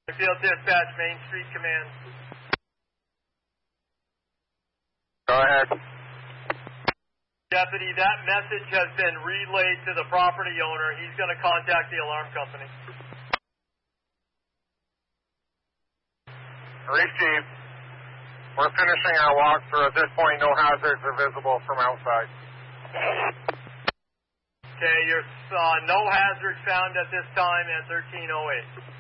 Field Dispatch, Main Street Command. Go ahead. Deputy, that message has been relayed to the property owner. He's going to contact the alarm company. Received. We're finishing our walkthrough. At this point, no hazards are visible from outside. Okay, no hazards found at this time at 1308.